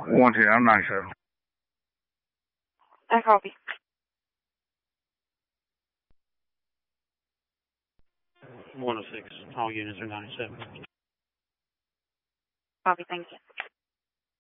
I'm 97. I copy. 106. All units are 97. Copy, thank you.